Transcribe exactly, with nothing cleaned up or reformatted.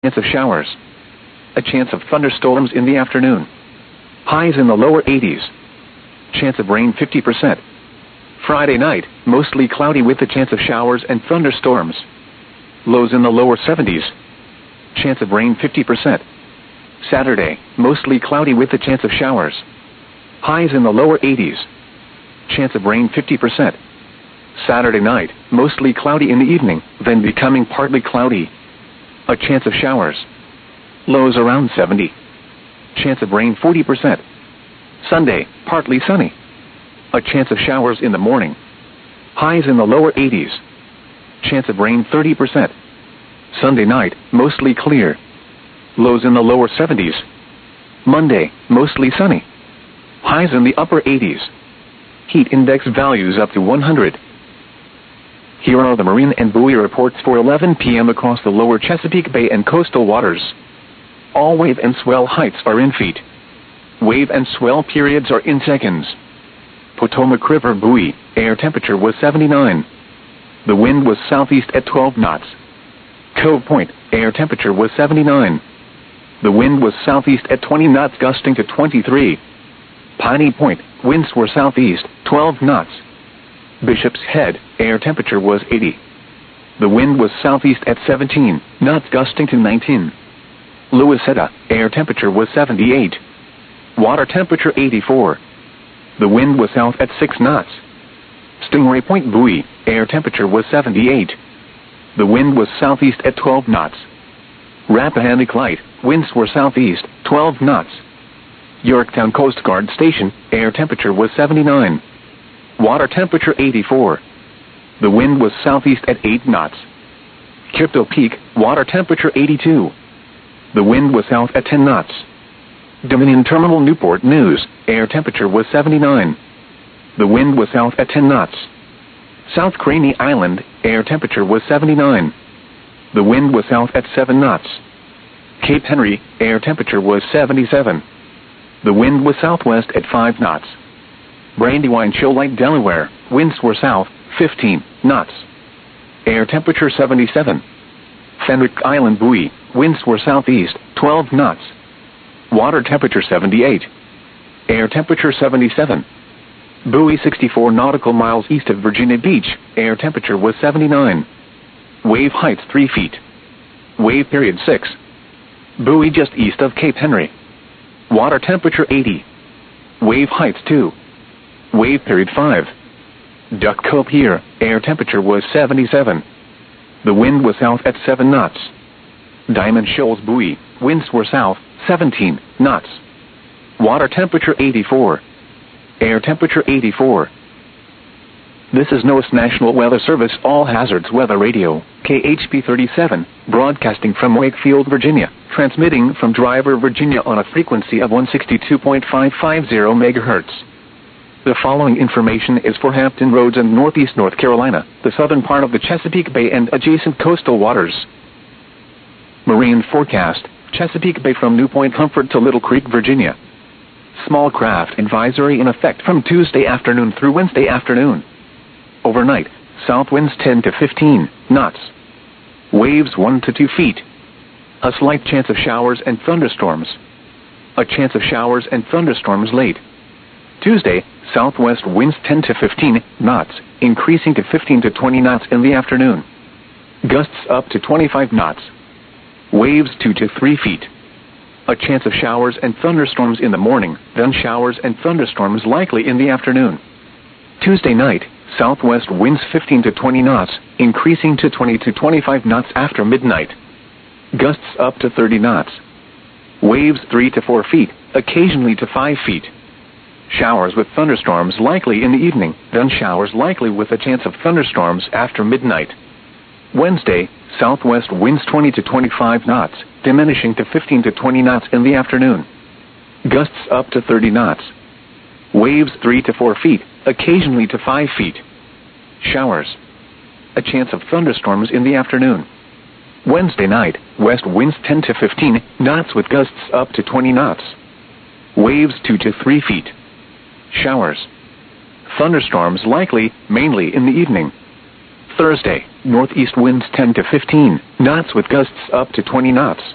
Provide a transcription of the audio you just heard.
of showers. A chance of thunderstorms in the afternoon. Highs in the lower eighties. Chance of rain fifty percent. Friday night, mostly cloudy with a chance of showers and thunderstorms. Lows in the lower seventies. Chance of rain fifty percent. Saturday, mostly cloudy with a chance of showers. Highs in the lower eighties. Chance of rain fifty percent. Saturday night, mostly cloudy in the evening, then becoming partly cloudy. A chance of showers. Lows around seventy. Chance of rain forty percent. Sunday, partly sunny. A chance of showers in the morning. Highs in the lower eighties. Chance of rain thirty percent. Sunday night, mostly clear. Lows in the lower seventies. Monday, mostly sunny. Highs in the upper eighties. Heat index values up to one hundred. Here are the marine and buoy reports for eleven p m across the lower Chesapeake Bay and coastal waters. All wave and swell heights are in feet. Wave and swell periods are in seconds. Potomac River buoy, air temperature was seventy-nine. The wind was southeast at twelve knots. Cove Point, air temperature was seventy-nine. The wind was southeast at twenty knots gusting to twenty-three. Piney Point, winds were southeast, twelve knots. Bishop's Head, air temperature was eighty. The wind was southeast at seventeen knots gusting to nineteen. Louisetta, air temperature was seventy-eight. Water temperature eighty-four. The wind was south at six knots. Stingray Point buoy, air temperature was seventy-eight. The wind was southeast at twelve knots. Rappahannock Light, winds were southeast, twelve knots. Yorktown Coast Guard Station, air temperature was seventy-nine. Water temperature eighty-four. The wind was southeast at eight knots. Crypto Peak, water temperature eighty-two. The wind was south at ten knots. Dominion Terminal Newport News, air temperature was seventy-nine. The wind was south at ten knots. South Craney Island, air temperature was seventy-nine. The wind was south at seven knots. Cape Henry, air temperature was seventy-seven. The wind was southwest at five knots. Brandywine Shoal Lake, Delaware, winds were south, fifteen knots. Air temperature seventy-seven. Fenwick Island buoy, winds were southeast, twelve knots. Water temperature seventy-eight. Air temperature seventy-seven. Buoy sixty-four nautical miles east of Virginia Beach, air temperature was seventy-nine. Wave heights three feet. Wave period six. Buoy just east of Cape Henry. Water temperature eighty. Wave heights two. Wave period five. Duck Cove Pier, air temperature was seventy-seven. The wind was south at seven knots. Diamond Shoals buoy, winds were south, seventeen knots. Water temperature eighty-four. Air temperature eighty-four. This is NOAA's National Weather Service All Hazards Weather Radio, K H P thirty-seven, broadcasting from Wakefield, Virginia, transmitting from Driver, Virginia on a frequency of one sixty-two point five five zero megahertz. The following information is for Hampton Roads and Northeast North Carolina, the southern part of the Chesapeake Bay and adjacent coastal waters. Marine forecast, Chesapeake Bay from New Point Comfort to Little Creek, Virginia. Small craft advisory in effect from Tuesday afternoon through Wednesday afternoon. Overnight, south winds ten to fifteen knots. Waves one to two feet. A slight chance of showers and thunderstorms. A chance of showers and thunderstorms late. Tuesday, southwest winds ten to fifteen knots, increasing to fifteen to twenty knots in the afternoon. Gusts up to twenty-five knots. Waves two to three feet. A chance of showers and thunderstorms in the morning, then showers and thunderstorms likely in the afternoon. Tuesday night, southwest winds fifteen to twenty knots, increasing to twenty to twenty-five knots after midnight. Gusts up to thirty knots. Waves three to four feet, occasionally to five feet. Showers with thunderstorms likely in the evening, then showers likely with a chance of thunderstorms after midnight. Wednesday, southwest winds twenty to twenty-five knots, diminishing to fifteen to twenty knots in the afternoon. Gusts up to thirty knots. Waves three to four feet, occasionally to five feet. Showers. A chance of thunderstorms in the afternoon. Wednesday night, west winds ten to fifteen knots with gusts up to twenty knots. Waves two to three feet. Showers. Thunderstorms likely, mainly in the evening. Thursday, northeast winds ten to fifteen knots with gusts up to twenty knots.